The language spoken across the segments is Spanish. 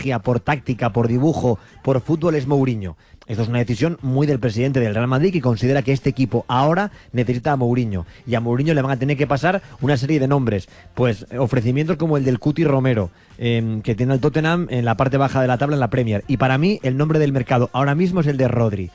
estrategia, por táctica, por dibujo, por fútbol es Mourinho. Esto es una decisión muy del presidente del Real Madrid, que considera que este equipo ahora necesita a Mourinho. Y a Mourinho le van a tener que pasar una serie de nombres. Pues ofrecimientos como el del Cuti Romero, que tiene al Tottenham en la parte baja de la tabla en la Premier. Y para mí el nombre del mercado ahora mismo es el de Rodri.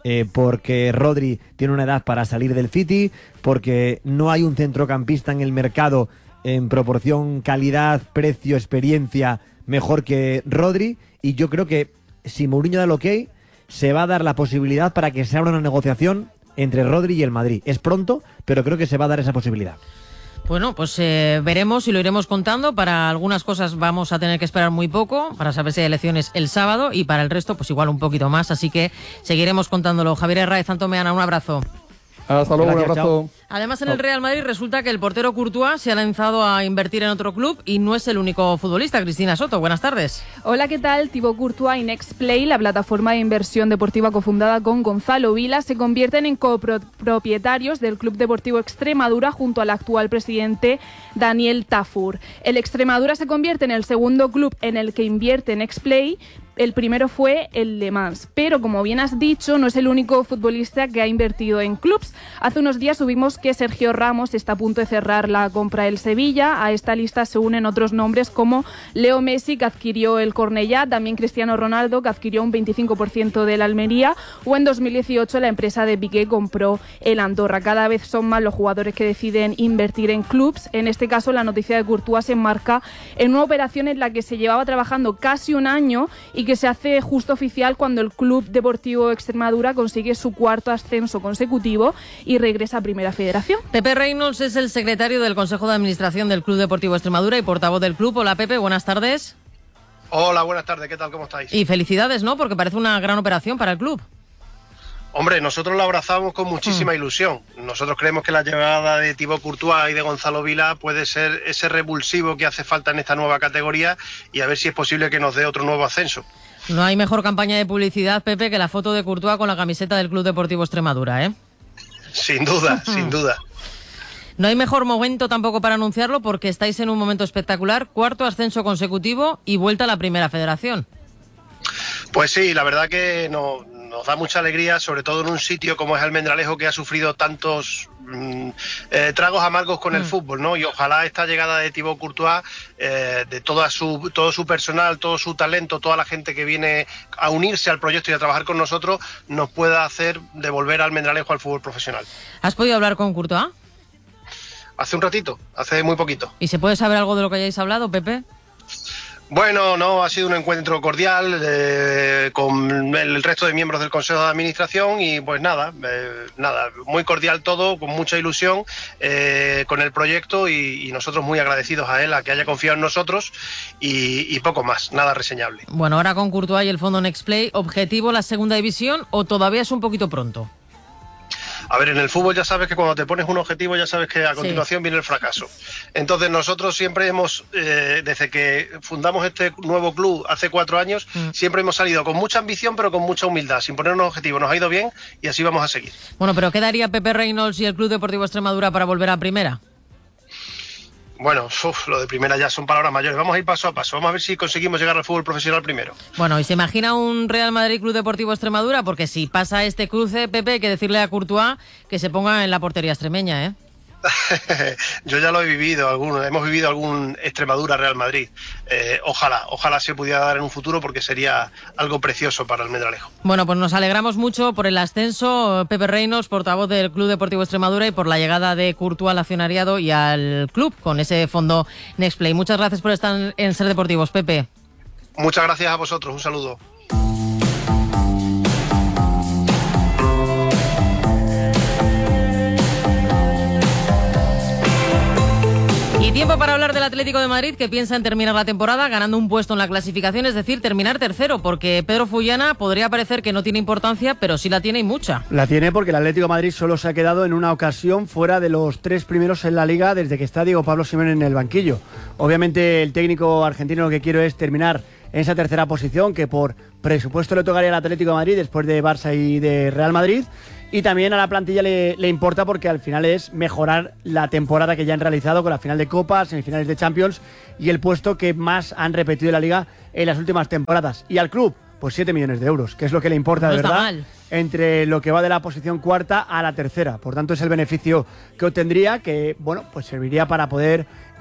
Porque Rodri tiene una edad para salir del City, porque no hay un centrocampista en el mercado en proporción calidad, precio, experiencia mejor que Rodri. Y yo creo que si Mourinho da el ok, se va a dar la posibilidad para que se abra una negociación entre Rodri y el Madrid. Es pronto, pero creo que se va a dar esa posibilidad. Bueno, pues veremos y lo iremos contando. Para algunas cosas vamos a tener que esperar muy poco, para saber si hay elecciones el sábado, y para el resto pues igual un poquito más, así que seguiremos contándolo. Javier Herráez, Santomeana, un abrazo. Hasta luego, un abrazo. Además, en el Real Madrid resulta que el portero Courtois se ha lanzado a invertir en otro club y no es el único futbolista. Cristina Soto, buenas tardes. Hola, ¿qué tal? Thibaut Courtois y Nextplay, la plataforma de inversión deportiva cofundada con Gonzalo Vila, se convierten en copropietarios del Club Deportivo Extremadura junto al actual presidente Daniel Tafur. El Extremadura se convierte en el segundo club en el que invierte Nextplay. El primero fue el Le Mans, pero como bien has dicho, no es el único futbolista que ha invertido en clubs. Hace unos días subimos que Sergio Ramos está a punto de cerrar la compra del Sevilla. A esta lista se unen otros nombres como Leo Messi, que adquirió el Cornellá, también Cristiano Ronaldo, que adquirió un 25% del Almería, o en 2018 la empresa de Piqué compró el Andorra. Cada vez son más los jugadores que deciden invertir en clubs. En este caso, la noticia de Courtois se enmarca en una operación en la que se llevaba trabajando casi un año y que se hace justo oficial cuando el Club Deportivo Extremadura consigue su cuarto ascenso consecutivo y regresa a Primera Federación. Pepe Reynolds es el secretario del Consejo de Administración del Club Deportivo Extremadura y portavoz del club. Hola, Pepe, buenas tardes. Hola, buenas tardes, ¿qué tal? ¿Cómo estáis? Y felicidades, ¿no? Porque parece una gran operación para el club. Hombre, nosotros la abrazamos con muchísima ilusión. Nosotros creemos que la llegada de Thibaut Courtois y de Gonzalo Vila puede ser ese revulsivo que hace falta en esta nueva categoría, y a ver si es posible que nos dé otro nuevo ascenso. No hay mejor campaña de publicidad, Pepe, que la foto de Courtois con la camiseta del Club Deportivo Extremadura, ¿eh? Sin duda, sin duda. No hay mejor momento tampoco para anunciarlo, porque estáis en un momento espectacular, cuarto ascenso consecutivo y vuelta a la Primera Federación. Pues sí, la verdad que nos da mucha alegría, sobre todo en un sitio como es Almendralejo, que ha sufrido tantos tragos amargos con el fútbol, ¿no? Y ojalá esta llegada de Thibaut Courtois, de todo su personal, todo su talento, toda la gente que viene a unirse al proyecto y a trabajar con nosotros, nos pueda hacer devolver a Almendralejo al fútbol profesional. ¿Has podido hablar con Courtois? Hace un ratito, hace muy poquito. ¿Y se puede saber algo de lo que hayáis hablado, Pepe? Bueno, no, ha sido un encuentro cordial con el resto de miembros del Consejo de Administración y pues nada, muy cordial todo, con mucha ilusión con el proyecto y nosotros muy agradecidos a él, a que haya confiado en nosotros y poco más, nada reseñable. Bueno, ahora con Courtois y el fondo Nextplay, ¿objetivo la segunda división o todavía es un poquito pronto? A ver, en el fútbol ya sabes que cuando te pones un objetivo ya sabes que a continuación viene el fracaso. Entonces nosotros siempre hemos, desde que fundamos este nuevo club hace 4 años, siempre hemos salido con mucha ambición pero con mucha humildad, sin poner un objetivo. Nos ha ido bien y así vamos a seguir. Bueno, pero ¿qué daría Pepe Reynolds y el Club Deportivo Extremadura para volver a Primera? Bueno, lo de Primera ya son palabras mayores. Vamos a ir paso a paso. Vamos a ver si conseguimos llegar al fútbol profesional primero. Bueno, ¿y se imagina un Real Madrid Club Deportivo Extremadura? Porque si pasa este cruce, Pepe, hay que decirle a Courtois que se ponga en la portería extremeña, ¿eh? Yo ya lo he vivido, hemos vivido algún Extremadura Real Madrid. Ojalá se pudiera dar en un futuro, porque sería algo precioso para Almendralejo. Bueno, pues nos alegramos mucho por el ascenso, Pepe Reynolds, portavoz del Club Deportivo Extremadura, y por la llegada de Courtois al accionariado y al club con ese fondo Nextplay. Muchas gracias por estar en Ser Deportivos, Pepe. Muchas gracias a vosotros, un saludo. Y tiempo para hablar del Atlético de Madrid, que piensa en terminar la temporada ganando un puesto en la clasificación, es decir, terminar tercero, porque Pedro Fullana podría parecer que no tiene importancia, pero sí la tiene y mucha. La tiene porque el Atlético de Madrid solo se ha quedado en una ocasión fuera de los 3 primeros en la Liga desde que está Diego Pablo Simeone en el banquillo. Obviamente el técnico argentino lo que quiere es terminar en esa tercera posición, que por presupuesto le tocaría al Atlético de Madrid después de Barça y de Real Madrid. Y también a la plantilla le importa porque al final es mejorar la temporada que ya han realizado con la final de Copa, semifinales de Champions y el puesto que más han repetido en la Liga en las últimas temporadas. Y al club, pues 7 millones de euros, que es lo que le importa de verdad, entre lo que va de la posición cuarta a la tercera. Por tanto, es el beneficio que obtendría, que bueno, pues serviría para poder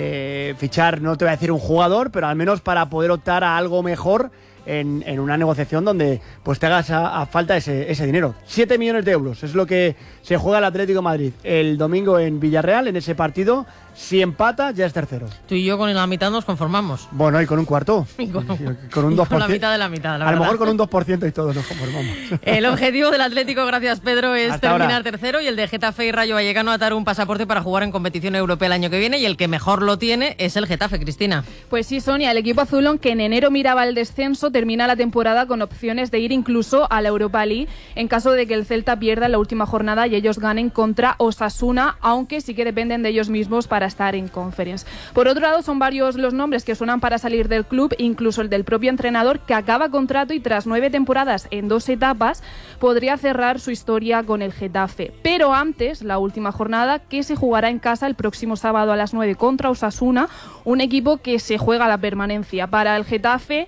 fichar, no te voy a decir un jugador, pero al menos para poder optar a algo mejor en una negociación donde pues te hagas a falta ese dinero. 7 millones de euros es lo que se juega el Atlético de Madrid el domingo en Villarreal, en ese partido. Si empata, ya es tercero. Tú y yo con la mitad nos conformamos. Bueno, y con un cuarto. Con un 2%. Con la mitad de la mitad, la a verdad. lo mejor con un 2% y todos nos conformamos. El objetivo del Atlético, gracias Pedro, es Hasta terminar ahora. tercero, y el de Getafe y Rayo Vallecano atar un pasaporte para jugar en competición europea el año que viene, y el que mejor lo tiene es el Getafe, Cristina. Pues sí, Sonia, el equipo azulón, que en enero miraba el descenso, termina la temporada con opciones de ir incluso a la Europa League en caso de que el Celta pierda en la última jornada y ellos ganen contra Osasuna, aunque sí que dependen de ellos mismos para estar en Conference. Por otro lado, son varios los nombres que suenan para salir del club, incluso el del propio entrenador, que acaba contrato y tras 9 temporadas en 2 etapas podría cerrar su historia con el Getafe. Pero antes, la última jornada, que se jugará en casa el próximo sábado a las 9 contra Osasuna, un equipo que se juega la permanencia. Para el Getafe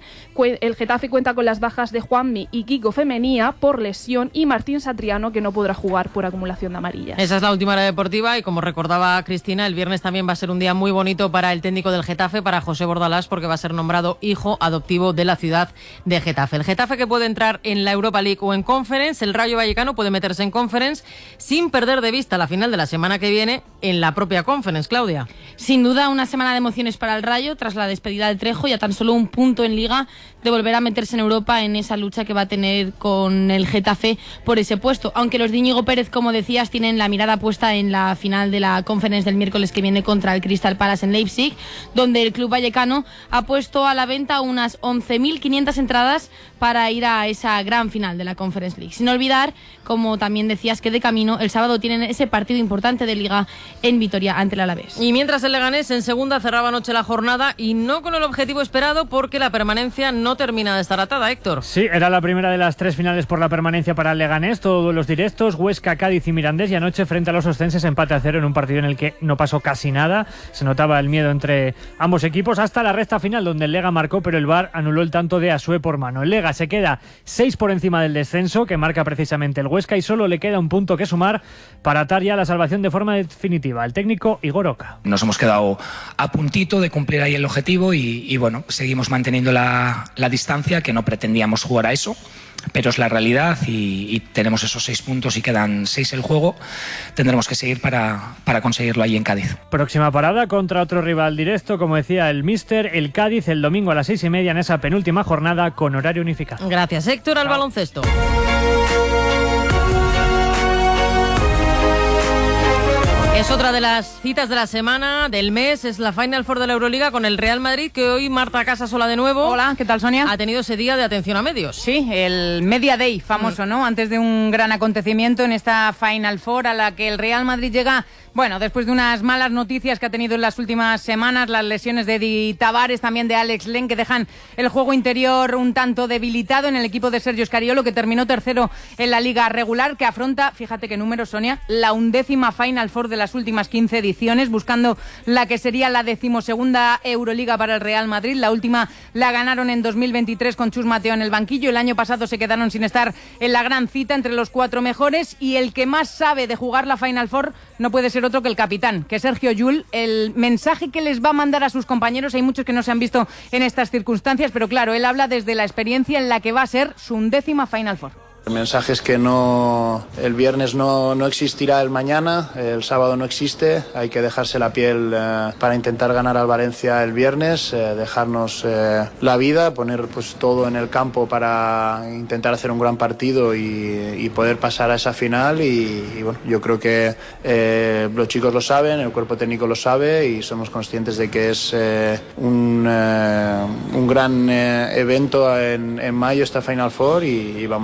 cuenta con las bajas de Juanmi y Kiko Femenía por lesión, y Martín Satriano, que no podrá jugar por acumulación de amarillas. Esa es la última hora deportiva, y como recordaba Cristina, el viernes también va a ser un día muy bonito para el técnico del Getafe, para José Bordalás, porque va a ser nombrado hijo adoptivo de la ciudad de Getafe. El Getafe, que puede entrar en la Europa League o en Conference. El Rayo Vallecano puede meterse en Conference sin perder de vista la final de la semana que viene en la propia Conference. Claudia. Sin duda, una semana de emociones para el Rayo tras la despedida del Trejo, y a tan solo un punto en Liga de volver a meterse en Europa en esa lucha que va a tener con el Getafe por ese puesto. Aunque los de Íñigo Pérez, como decías, tienen la mirada puesta en la final de la Conference del miércoles que viene contra el Crystal Palace en Leipzig, donde el club vallecano ha puesto a la venta unas 11.500 entradas para ir a esa gran final de la Conference League. Sin olvidar, como también decías, que de camino el sábado tienen ese partido importante de Liga en Vitoria ante el Alavés. Y mientras el Leganés en segunda cerraba anoche la jornada, y no con el objetivo esperado, porque la permanencia no termina de estar atada, Héctor. Sí, era la primera de las 3 finales por la permanencia para el Leganés, todos los directos, Huesca, Cádiz y Mirandés, y anoche frente a los oscenses empate a 0 en un partido en el que no pasó casi nada. Se notaba el miedo entre ambos equipos hasta la recta final, donde el Lega marcó, pero el VAR anuló el tanto de Asue por mano. El Lega se queda 6 por encima del descenso, que marca precisamente el Huesca, y solo le queda un punto que sumar para atar ya la salvación de forma definitiva. El técnico Igor Oca. Nos hemos quedado a puntito de cumplir ahí el objetivo y bueno, seguimos manteniendo la distancia, que no pretendíamos jugar a eso, pero es la realidad, y tenemos esos 6 puntos y quedan 6 el juego. Tendremos que seguir para conseguirlo ahí en Cádiz. Próxima parada contra otro rival directo, como decía el míster, el Cádiz, el domingo a las 6:30 en esa penúltima jornada con horario unificado. Gracias, Héctor. Al baloncesto. Es otra de las citas de la semana, del mes, es la Final Four de la Euroliga con el Real Madrid, que hoy Marta Casasola de nuevo. Hola, ¿qué tal, Sonia? Ha tenido ese día de atención a medios. Sí, el Media Day famoso, ¿no? Antes de un gran acontecimiento en esta Final Four a la que el Real Madrid llega, bueno, después de unas malas noticias que ha tenido en las últimas semanas, las lesiones de Eddie Tavares, también de Alex Len, que dejan el juego interior un tanto debilitado en el equipo de Sergio Scariolo, que terminó tercero en la liga regular, que afronta, fíjate qué número, Sonia, la 11ª Final Four de las últimas 15 ediciones, buscando la que sería la 12ª Euroliga para el Real Madrid. La última la ganaron en 2023 con Chus Mateo en el banquillo. El año pasado se quedaron sin estar en la gran cita entre los 4 mejores, y el que más sabe de jugar la Final Four no puede ser otro que el capitán, que es Sergio Llull. El mensaje que les va a mandar a sus compañeros, hay muchos que no se han visto en estas circunstancias, pero claro, él habla desde la experiencia en la que va a ser su 11ª Final Four. El mensaje es que el viernes no existirá el mañana, el sábado no existe, hay que dejarse la piel para intentar ganar al Valencia el viernes, dejarnos la vida, poner pues todo en el campo para intentar hacer un gran partido y poder pasar a esa final, y bueno, yo creo que los chicos lo saben, el cuerpo técnico lo sabe, y somos conscientes de que es un gran evento en mayo esta Final Four, y vamos con muchas ganas.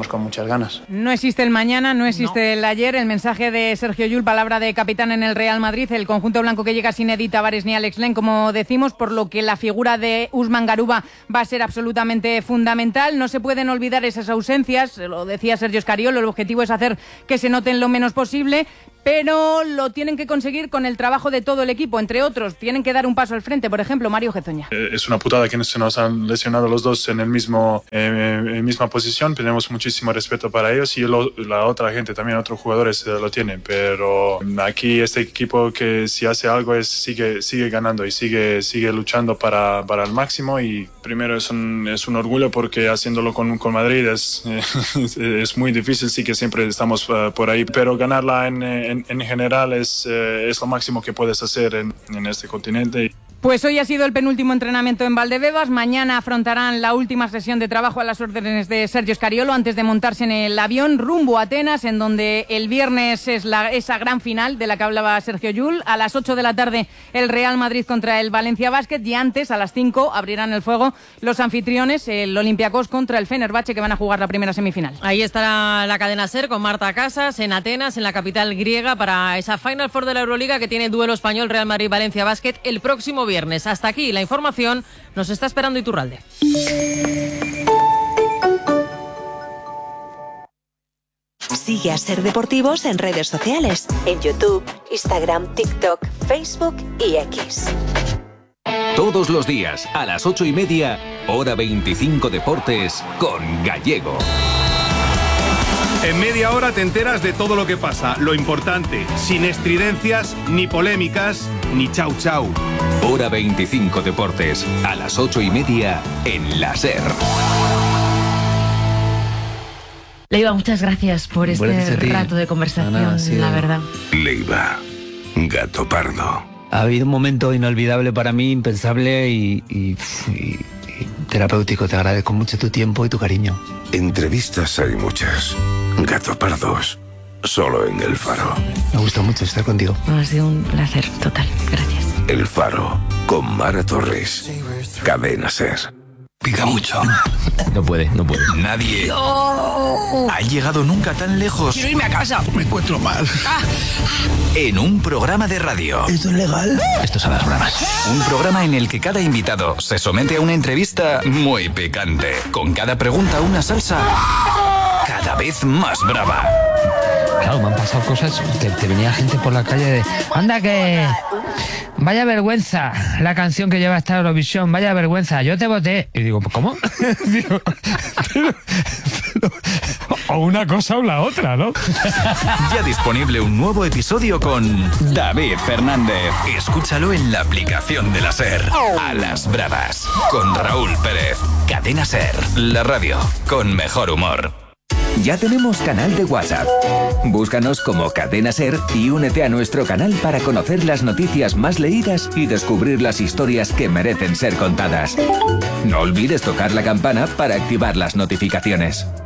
ganas. No existe el mañana, no existe el ayer. El mensaje de Sergio Llull, palabra de capitán en el Real Madrid. El conjunto blanco que llega sin Edi Tavares ni Alex Len, como decimos, por lo que la figura de Usman Garuba va a ser absolutamente fundamental. No se pueden olvidar esas ausencias, lo decía Sergio Scariolo, el objetivo es hacer que se noten lo menos posible, pero lo tienen que conseguir con el trabajo de todo el equipo. Entre otros, tienen que dar un paso al frente. Por ejemplo, Mario Gezoña. Es una putada que se nos han lesionado los dos en el misma posición. Tenemos muchísimo respeto para ellos y la otra gente también, otros jugadores lo tienen. Pero aquí este equipo, que si hace algo sigue ganando y sigue luchando para el máximo. Y primero es un orgullo porque haciéndolo con Madrid es muy difícil. Sí que siempre estamos por ahí, pero ganarla en general es lo máximo que puedes hacer en este continente. Pues hoy ha sido el penúltimo entrenamiento en Valdebebas. Mañana afrontarán la última sesión de trabajo a las órdenes de Sergio Scariolo antes de montarse en el avión rumbo a Atenas, en donde el viernes es esa gran final de la que hablaba Sergio Llull. A las 8 de la tarde el Real Madrid contra el Valencia Basket y antes, a las 5, abrirán el fuego los anfitriones, el Olympiacos contra el Fenerbahce, que van a jugar la primera semifinal. Ahí estará la cadena SER con Marta Casas en Atenas, en la capital griega, para esa Final Four de la Euroliga que tiene duelo español Real Madrid-Valencia Basket el próximo viernes. Hasta aquí la información, nos está esperando Iturralde. Sigue a Ser Deportivos en redes sociales, en YouTube, Instagram, TikTok, Facebook y X. Todos los días a las 8:30, hora 25 Deportes con Gallego. En media hora te enteras de todo lo que pasa, lo importante, sin estridencias, ni polémicas, ni chau chau. Hora 25 Deportes, a las 8:30 en la SER. Leiva, muchas gracias por este rato de conversación, la verdad. Leiva, gato pardo. Ha habido un momento inolvidable para mí, impensable y terapéutico. Te agradezco mucho tu tiempo y tu cariño. Entrevistas hay muchas. Gato pardos, solo en El Faro. Me gustó mucho estar contigo. Ha sido un placer total, gracias. El Faro, con Mara Torres. Cadena SER. Pica mucho. No puede. Nadie ha llegado nunca tan lejos. Quiero irme a casa. Me encuentro mal. En un programa de radio. ¿Esto es legal? Esto es a las bravas. Un programa en el que cada invitado se somete a una entrevista muy picante. Con cada pregunta una salsa cada vez más brava. Claro, me han pasado cosas. Te venía gente por la calle de... ¡Anda que... Vaya vergüenza la canción que lleva esta Eurovisión, vaya vergüenza, yo te voté! Y digo, ¿cómo? Digo, pero, o una cosa o la otra, ¿no? Ya disponible un nuevo episodio con David Fernández. Escúchalo en la aplicación de la SER. A las bravas, con Raúl Pérez. Cadena SER, la radio con mejor humor. Ya tenemos canal de WhatsApp. Búscanos como Cadena SER y únete a nuestro canal para conocer las noticias más leídas y descubrir las historias que merecen ser contadas. No olvides tocar la campana para activar las notificaciones.